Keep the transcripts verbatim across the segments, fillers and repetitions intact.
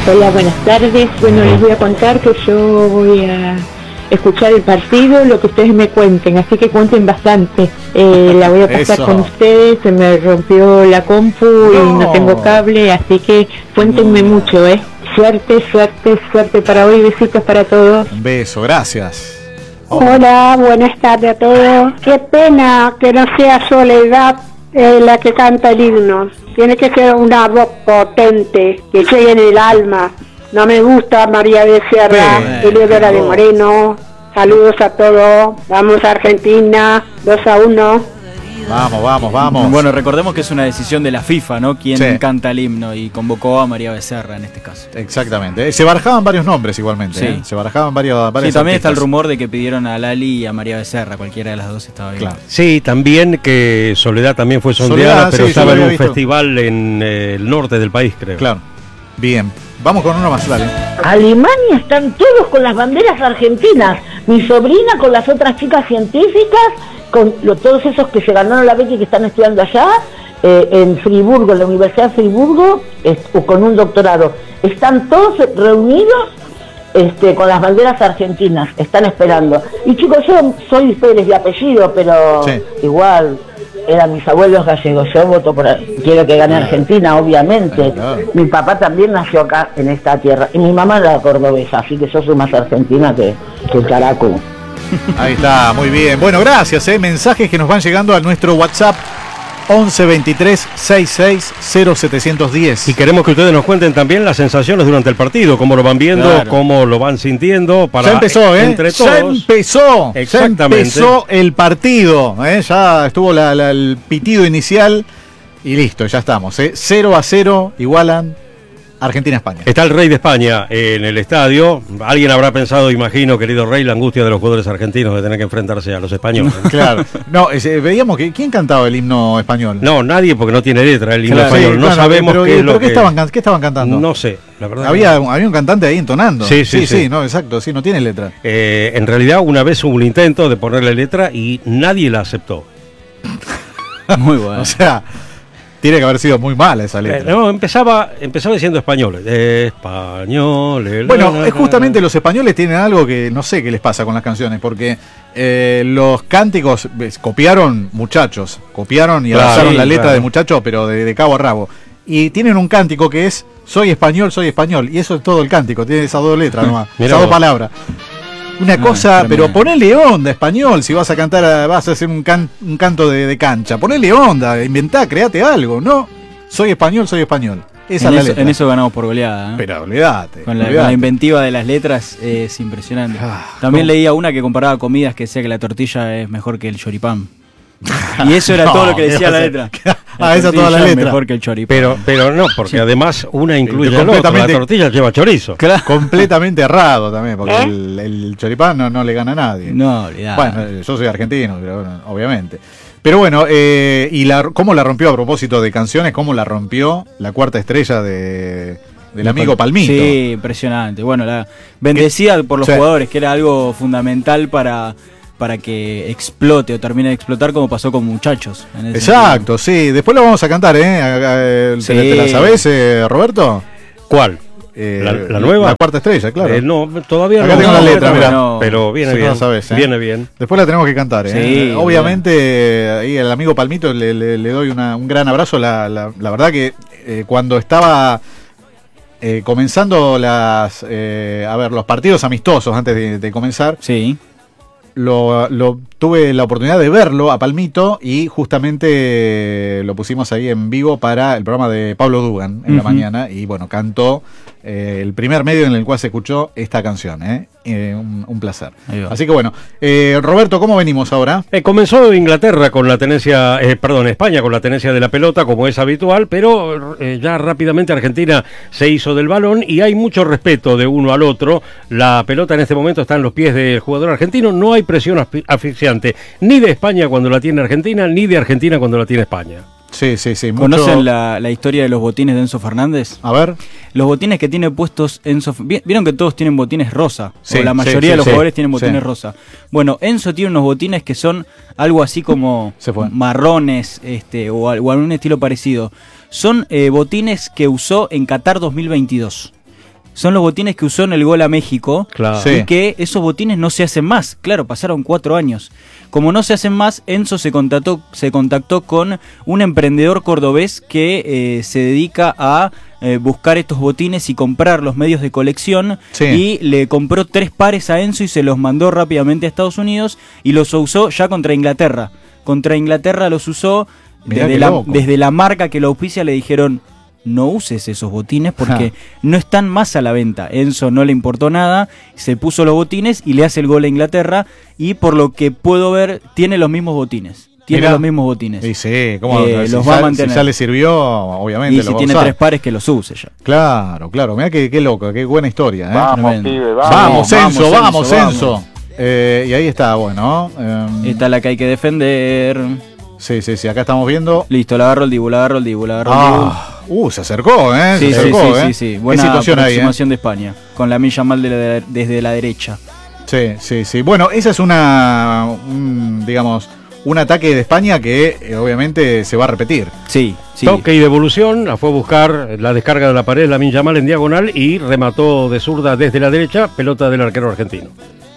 Hola, buenas tardes. Bueno, les voy a contar que yo voy a escuchar el partido, lo que ustedes me cuenten, así que cuenten bastante. Eh, la voy a pasar con ustedes, se me rompió la compu no. y no tengo cable, así que cuéntenme no. mucho, ¿eh? Suerte, suerte, suerte para hoy, besitos para todos. Un beso, gracias. Oh. Hola, buenas tardes a todos. Qué pena que no sea Soledad eh, la que canta el himno. Tiene que ser una voz potente, que llegue en el alma. No me gusta María Becerra, Eleodora de Moreno. Saludos a todos. Vamos a Argentina, dos a uno. Vamos, vamos, vamos. Bueno, recordemos que es una decisión de la FIFA, ¿no? Quien sí. canta el himno y convocó a María Becerra en este caso. Exactamente. Se barajaban varios nombres igualmente. Sí. ¿eh? Se barajaban varios, varios Sí, también artistas. está el rumor de que pidieron a Lali y a María Becerra. Cualquiera de las dos estaba bien. Claro. Sí, también que Soledad también fue sondeada, Soledad, pero sí, estaba en un visto. festival en eh, el norte del país, creo. Claro. Bien. Vamos con uno más, dale. Alemania están todos con las banderas argentinas. Mi sobrina con las otras chicas científicas, con lo, todos esos que se ganaron la beca y que están estudiando allá, eh, en Friburgo, en la Universidad de Friburgo, es, o con un doctorado. Están todos reunidos este, con las banderas argentinas, están esperando. Y chicos, yo soy Pérez de apellido, pero sí. igual... eran mis abuelos gallegos, yo voto por, quiero que gane Argentina, obviamente. Mi papá también nació acá en esta tierra, y mi mamá era cordobesa, así que yo soy más argentina que, que el caraco. Ahí está, muy bien. Bueno, gracias, eh. mensajes que nos van llegando a nuestro WhatsApp once veintitrés sesenta y seis cero setecientos diez. Y queremos que ustedes nos cuenten también las sensaciones durante el partido, cómo lo van viendo, claro. cómo lo van sintiendo. Para ya empezó, ¿eh? Entre todos. Ya empezó. Exactamente. Ya empezó el partido, ¿eh? Ya estuvo la, la, el pitido inicial y listo, ya estamos, ¿eh? cero a cero igualan Argentina-España. Está el Rey de España en el estadio. Alguien habrá pensado, imagino, querido Rey, la angustia de los jugadores argentinos de tener que enfrentarse a los españoles. Claro. No, ese, veíamos que ¿quién cantaba el himno español? No, nadie, porque no tiene letra el himno claro, español. Sí, no claro, sabemos pero, qué es pero lo ¿qué que... estaban, ¿qué estaban cantando? No sé, la verdad. Había, no. había un cantante ahí entonando. Sí, sí, sí. sí, sí no, exacto, sí, no tiene letra. Eh, en realidad, una vez hubo un intento de ponerle letra y nadie la aceptó. Muy bueno. O sea... tiene que haber sido muy mala esa letra. Eh, no, empezaba, empezaba diciendo españoles. Españoles. Bueno, la, la, justamente los españoles tienen algo que no sé qué les pasa con las canciones, porque eh, los cánticos ves, copiaron muchachos, copiaron y claro, adaptaron sí, la letra claro. de muchachos, pero de, de cabo a rabo. Y tienen un cántico que es soy español, soy español. Y eso es todo el cántico, tiene esas dos letras nomás, esas dos palabras. Una no, cosa, pero ponele onda español, si vas a cantar, vas a hacer un, can, un canto de, de cancha, ponele onda, inventá, create algo, ¿no? Soy español, soy español. Esa en, es la eso, letra. en eso ganamos por goleada, ¿eh? Pero olvidate. Con la, olvidate. con la inventiva de las letras eh, es impresionante. Ah, También ¿cómo? leía una que comparaba comidas que decía que la tortilla es mejor que el choripán. Y eso era no, todo lo que decía la letra. Ah, esa toda la letra. Mejor que el choripán. Pero, pero no, porque sí. además una incluye al otro. La tortilla lleva chorizo. Claro. Completamente errado también, porque ¿Eh? el, el choripán no, no le gana a nadie. No, olvidate. Bueno, yo soy argentino, pero bueno, obviamente. Pero bueno, eh, y la, cómo la rompió a propósito de canciones, cómo la rompió la cuarta estrella de... del amigo Palmito. Sí, impresionante. Bueno, la bendecida por los sí. jugadores, que era algo fundamental para... para que explote o termine de explotar como pasó con Muchachos. En ese Exacto, sentido. Sí. Después lo vamos a cantar, ¿eh? Sí. ¿Te, ¿Te la sabés, eh, Roberto? ¿Cuál? Eh, ¿La, ¿La nueva? La cuarta estrella, claro. Eh, no, todavía Acá no. tengo no, la letra, mirá. No, pero viene bien. No sabés, ¿eh? Viene bien. Después la tenemos que cantar, ¿eh? Sí, obviamente, bien. Ahí el amigo Palmito le, le, le doy una, un gran abrazo. La, la, la verdad que eh, cuando estaba... Eh, comenzando las eh, a ver los partidos amistosos antes de, de comenzar, sí. Lo, lo tuve la oportunidad de verlo a Palmito y justamente lo pusimos ahí en vivo para el programa de Pablo Dugan en uh-huh. la mañana y bueno, cantó eh, el primer medio en el cual se escuchó esta canción, ¿eh? Eh, un, un placer. Así que bueno, eh, Roberto, ¿cómo venimos ahora? Eh, comenzó Inglaterra con la tenencia, eh, perdón, España con la tenencia de la pelota como es habitual, pero eh, ya rápidamente Argentina se hizo del balón y hay mucho respeto de uno al otro. La pelota en este momento está en los pies del jugador argentino, no hay presión asfixiante ni de España cuando la tiene Argentina, ni de Argentina cuando la tiene España. Sí, sí, sí. Mucho... ¿Conocen la, la historia de los botines de Enzo Fernández? A ver. Los botines que tiene puestos Enzo... ¿Vieron que todos tienen botines rosa? Sí, o la mayoría sí, sí, de los sí, jugadores tienen botines sí. rosa. Bueno, Enzo tiene unos botines que son algo así como marrones este, o, o algún estilo parecido. Son eh, botines que usó en Qatar dos mil veintidós. son los botines que usó en el gol a México, claro. y Sí. que esos botines no se hacen más. Claro, pasaron cuatro años. Como no se hacen más, Enzo se contactó, se contactó con un emprendedor cordobés que eh, se dedica a eh, buscar estos botines y comprar los medios de colección, Sí. y le compró tres pares a Enzo y se los mandó rápidamente a Estados Unidos y los usó ya contra Inglaterra. Contra Inglaterra los usó Mirá desde qué la, loco. desde la marca que lo auspicia, le dijeron: no uses esos botines porque no están más a la venta. Enzo no le importó nada, se puso los botines y le hace el gol a Inglaterra, y por lo que puedo ver tiene los mismos botines. Tiene Mirá. los mismos botines. Y sí, ¿cómo? Eh, si, los ya, va a mantener. si ya le sirvió, obviamente Y lo si va a tiene usar. tres pares, que los use ya. Claro, claro. Mirá qué, qué loco, qué buena historia. ¿eh? Vamos, Tremendo. pibe, Vamos, vamos. Enzo, vamos, vamos, Enzo, Enzo. vamos. Eh, y ahí está, bueno. eh, Esta es la que hay que defender. Sí, sí, sí, acá estamos viendo. Listo, la agarro el Dibu, la agarro el Dibu, la agarro el Dibu. Ah, uh, se acercó, ¿eh? Sí, se sí, acercó, sí, ¿eh? sí, sí. Qué Buena situación ahí, ¿eh? aproximación de España, con la milla mal de la- desde la derecha. Sí, sí, sí. Bueno, esa es una, un, digamos, un ataque de España que eh, obviamente se va a repetir. Sí, sí. Toque y devolución, la fue a buscar la descarga de la pared, Lamine Yamal en diagonal y remató de zurda desde la derecha, pelota del arquero argentino.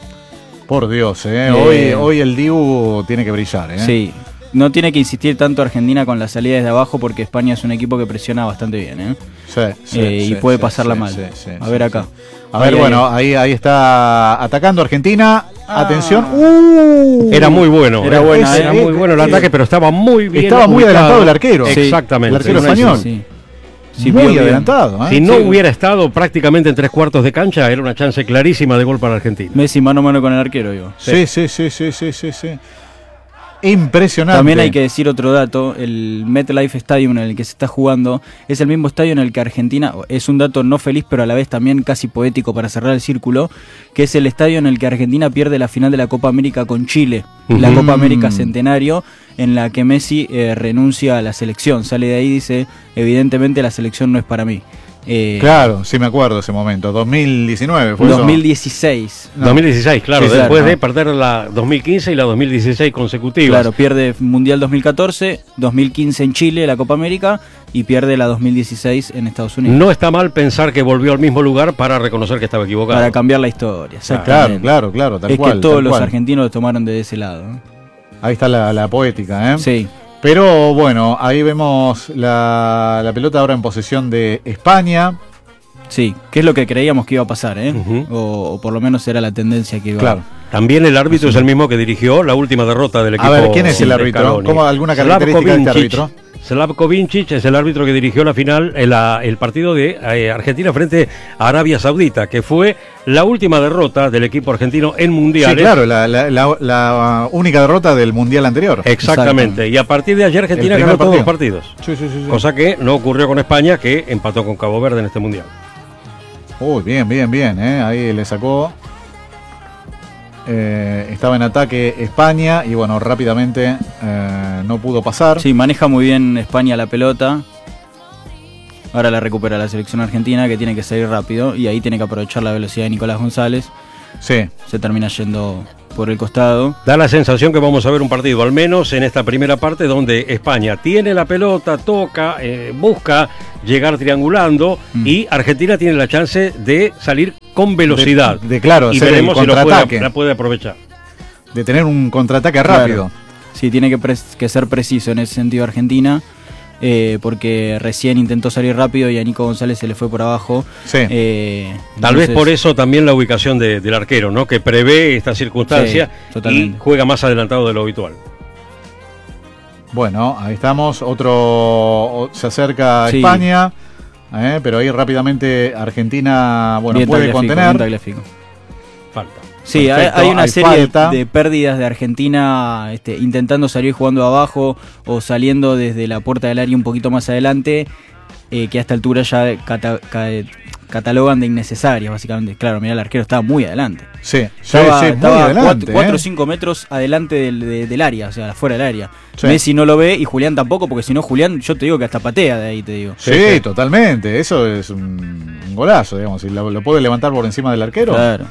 Por Dios, ¿eh? Bien. Hoy, hoy el Dibu tiene que brillar, ¿eh? Sí. No tiene que insistir tanto Argentina con la salida desde abajo, porque España es un equipo que presiona bastante bien, ¿eh? Sí, sí, Eh, sí, y puede sí, pasarla sí, mal. sí, sí, A sí, ver sí. acá. A ver, Ahí, ahí. bueno, ahí, ahí está atacando Argentina. Ah. Atención. ¡Uh! Era muy bueno. Era eh. buena, Era eh. muy bueno el ataque, pero estaba muy bien. Estaba muy ubicado. adelantado el arquero. Sí. Exactamente. El arquero Sí, español. Sí, sí. Sí, Muy bien, bien. adelantado, ¿eh? Si no Sí. hubiera estado prácticamente en tres cuartos de cancha, era una chance clarísima de gol para Argentina. Messi mano a mano con el arquero, digo. Sí, sí, sí, sí, sí, sí, sí. Impresionante. También hay que decir otro dato: el MetLife Stadium en el que se está jugando es el mismo estadio en el que Argentina, es un dato no feliz pero a la vez también casi poético para cerrar el círculo, que es el estadio en el que Argentina pierde la final de la Copa América con Chile, la Ujú. Copa América Centenario, en la que Messi eh, renuncia a la selección, sale de ahí y dice: evidentemente la selección no es para mí. Eh, Claro, sí me acuerdo ese momento. dos mil diecinueve fue dos mil eso. dieciséis. No. dos mil dieciséis, claro, Sí, después claro, de no. perder la dos mil quince y la dos mil dieciséis consecutivas. Claro, pierde Mundial dos mil catorce, dos mil quince en Chile, la Copa América, y pierde la dos mil dieciséis en Estados Unidos. No está mal pensar que volvió al mismo lugar para reconocer que estaba equivocado. Para cambiar la historia. Claro, exactamente. claro, claro, tal es cual. que todos tal los cual. argentinos lo tomaron de ese lado. ¿eh? Ahí está la, la poética, ¿eh? Sí, Pero bueno, ahí vemos la, la pelota ahora en posesión de España. sí. ¿Qué es lo que creíamos que iba a pasar? ¿eh? Ujú. o, o por lo menos era la tendencia que iba Claro. También el árbitro es el mismo que dirigió la última derrota del A equipo. ver, ¿quién es el de árbitro? Scaloni. ¿Cómo, alguna Slavko característica de este Vincic. árbitro? Slavko Vincic es el árbitro que dirigió la final, el, la- el partido de eh, Argentina frente a Arabia Saudita, que fue la última derrota del equipo argentino en Sí, mundiales. claro, la, la- la- la única derrota del mundial anterior. Exactamente. Y a partir de ayer Argentina El ganó primer todos los partidos. Sí, sí, sí, sí. Cosa que no ocurrió con España, que empató con Cabo Verde en este mundial. Uy, bien, bien, bien, ¿eh? Ahí le sacó. Eh, estaba en ataque España y bueno, rápidamente eh, no pudo pasar. Sí, maneja muy bien España la pelota. Ahora la recupera la selección argentina, que tiene que salir rápido, y ahí tiene que aprovechar la velocidad de Nicolás González. Sí. Se termina yendo por el costado. Da la sensación que vamos a ver un partido, al menos en esta primera parte, donde España tiene la pelota, toca, eh, busca llegar triangulando Mm. y Argentina tiene la chance de salir con velocidad. De, de, claro, y hacer el veremos si lo puede, contraataque. la puede aprovechar. De tener un contraataque rápido. Sí, tiene que, pres- que ser preciso en ese sentido Argentina, eh, porque recién intentó salir rápido y a Nico González se le fue por abajo. Sí. Eh, Tal vez entonces- por eso también la ubicación de- del arquero, ¿no? Que prevé esta circunstancia Sí, y totalmente. juega más adelantado de lo habitual. Bueno, ahí estamos. Otro o- se acerca a Sí. España. eh, pero ahí rápidamente Argentina bueno, Bien puede Tagliafico, bien contener. Tagliafico. Falta. Sí, hay, Perfecto, hay una hay serie de, falta. de pérdidas de Argentina este, intentando salir jugando abajo o saliendo desde la puerta del área un poquito más adelante, eh, que a esta altura ya cata- ca- catalogan de innecesarias, básicamente. Claro, mira, el arquero estaba muy adelante. Sí, sí, Estaba, sí, muy estaba adelante. cuatro o eh. cinco metros adelante del, de- del área, o sea, fuera del área. Sí. Messi no lo ve y Julián tampoco, porque si no, Julián, yo te digo que hasta patea de ahí, te digo. Sí, Sí, sí. totalmente. Eso es un, un golazo, digamos. Si lo, lo puede levantar por encima del arquero. Claro.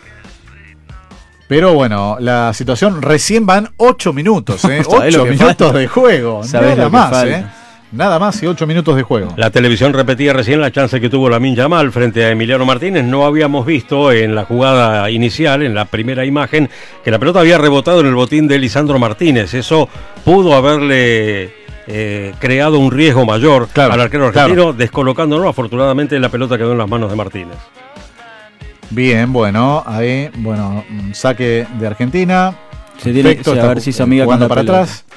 Pero bueno, la situación recién van ocho minutos, ¿eh? ¿Sabés lo ocho que minutos falta? de juego. ¿Sabés Nada lo que más, falta? ¿eh? Nada más y ocho minutos de juego. La televisión repetía recién la chance que tuvo Lamine Yamal frente a Emiliano Martínez. No habíamos visto en la jugada inicial, en la primera imagen, que la pelota había rebotado en el botín de Lisandro Martínez. Eso pudo haberle eh, creado un riesgo mayor claro, al arquero argentino, claro. descolocándolo. Afortunadamente la pelota quedó en las manos de Martínez. Bien, bueno, ahí, bueno, saque de Argentina. Se tiene que a ver si se amiga jugando para pelota. Atrás.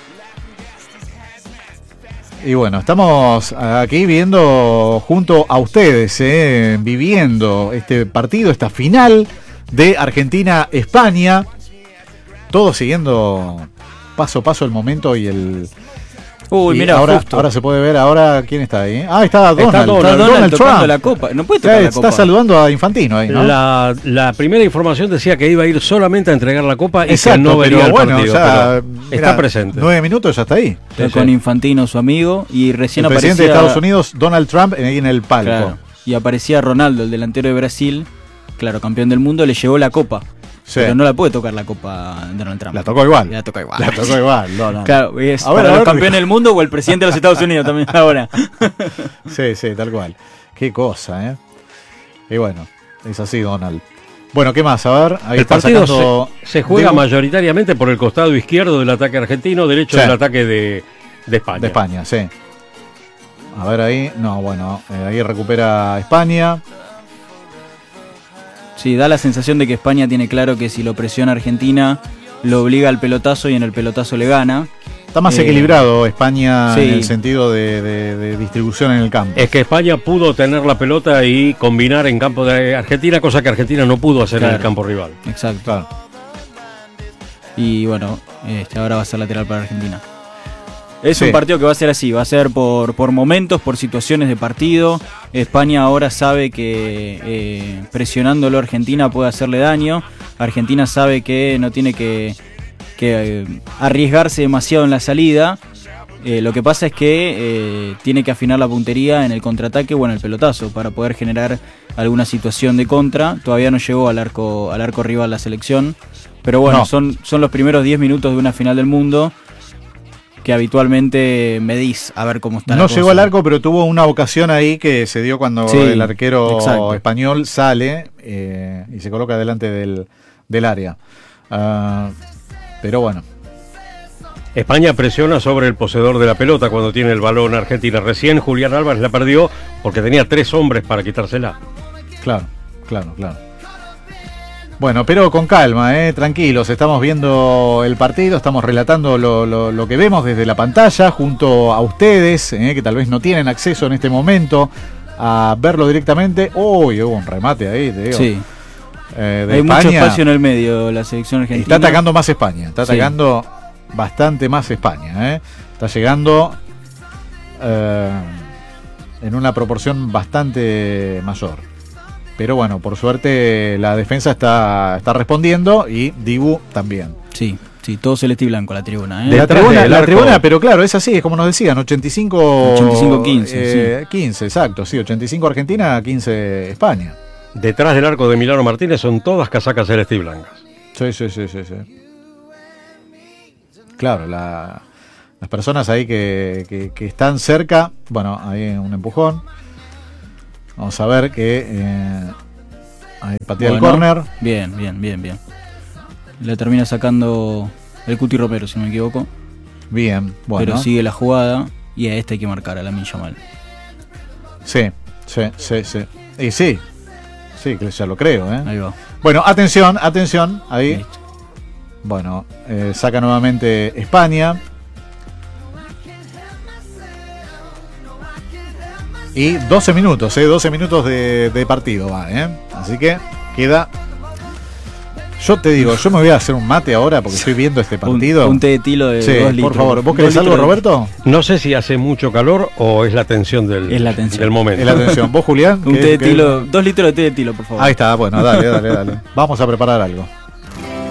Y bueno, estamos aquí viendo junto a ustedes, eh, viviendo este partido, esta final de Argentina-España. Todos siguiendo paso a paso el momento y el... Uy, y mira, ahora, justo. ahora se puede ver, ahora ¿quién está ahí? Ah, está Donald, está Donald, está Donald, Donald Trump. La copa. No puede tocar está, la está copa. saludando a Infantino ahí, ¿no? La, la primera información decía que iba a ir solamente a entregar la copa y exacto, que no vería el bueno, partido. O sea, pero está presente. Nueve minutos ya está ahí. Está sí, con sí. Infantino, su amigo, y recién el aparecía... presidente de Estados Unidos, Donald Trump, ahí en el palco. Claro. Y aparecía Ronaldo, el delantero de Brasil, claro, campeón del mundo, le llevó la copa. Sí. Pero no la puede tocar la copa Donald Trump. La tocó igual. La tocó igual. La tocó igual. No, no. Claro, es a ver, para a ver, los campeones del mundo o el presidente de los Estados Unidos también ahora. Sí, sí, tal cual. Qué cosa, ¿eh? Y bueno, es así, Donald. Bueno, ¿qué más? A ver, ahí el está partido sacando... se, se juega de... mayoritariamente por el costado izquierdo del ataque argentino, derecho sí. del ataque de, de España. De España, sí. A ver ahí, no, bueno, eh, ahí recupera España. Sí, da la sensación de que España tiene claro que si lo presiona Argentina, lo obliga al pelotazo y en el pelotazo le gana. Está más eh, equilibrado España sí. en el sentido de, de, de distribución en el campo. Es que España pudo tener la pelota y combinar en campo de Argentina, cosa que Argentina no pudo hacer claro. en el campo rival. Exacto. Claro. Y bueno, este, ahora va a ser lateral para Argentina. Es sí. un partido que va a ser así, va a ser por, por momentos, por situaciones de partido. España ahora sabe que eh, presionándolo a Argentina puede hacerle daño. Argentina sabe que no tiene que, que eh, arriesgarse demasiado en la salida. Eh, lo que pasa es que eh, tiene que afinar la puntería en el contraataque o en el pelotazo para poder generar alguna situación de contra. Todavía no llegó al arco, al arco rival la selección. Pero bueno, no. son, son los primeros diez minutos de una final del mundo que habitualmente medís a ver cómo está no la cosa. Llegó al arco, pero tuvo una ocasión ahí que se dio cuando sí, el arquero exacto. español sale eh, y se coloca delante del, del área. Uh, pero bueno. España presiona sobre el poseedor de la pelota cuando tiene el balón Argentina. Recién Julián Álvarez la perdió porque tenía tres hombres para quitársela. Claro, claro, claro. Bueno, pero con calma, eh, tranquilos, estamos viendo el partido, estamos relatando lo, lo, lo que vemos desde la pantalla junto a ustedes, eh, que tal vez no tienen acceso en este momento a verlo directamente. Uy, hubo un remate ahí, te digo. Sí. Eh, de Hay España. Mucho espacio en el medio la selección argentina. Está atacando más España, está atacando sí. bastante más España, eh. Está llegando eh, en una proporción bastante mayor. Pero bueno, por suerte la defensa está, está respondiendo y Dibu también. Sí, sí, todo celeste y blanco la tribuna. ¿eh? De la tribuna, la tribuna, pero claro, es así, es como nos decían, ochenta y cinco... ochenta y cinco quince, eh, sí. quince, exacto, sí, ochenta y cinco Argentina, quince España. Detrás del arco de Emiliano Martínez son todas casacas celeste y blancas. Sí, sí, sí, sí, sí. Claro, la, las personas ahí que, que, que están cerca, bueno, ahí un empujón. Vamos a ver que eh, ahí patea bueno, el córner. Bien, bien, bien, bien. Le termina sacando el Cuti Romero, si no me equivoco. Bien, bueno. Pero sigue la jugada y a este hay que marcar, a Lamine Yamal. Sí, sí, sí, sí. Y sí, sí, que ya lo creo, ¿eh? Ahí va. Bueno, atención, atención, ahí. Listo. Bueno, eh, saca nuevamente España. Y doce minutos, ¿eh? doce minutos de, de partido va, ¿eh? Así que queda... Yo te digo, yo me voy a hacer un mate ahora porque estoy viendo este partido. Un, un té de tilo de sí, dos litros. Por favor, ¿vos querés algo, Roberto? No sé si hace mucho calor o es la tensión del, es la tensión. del momento. Es la tensión. ¿Vos, Julián? Un té de tilo, dos litros de té de tilo, por favor. Ahí está, bueno, dale, dale, dale. Vamos a preparar algo.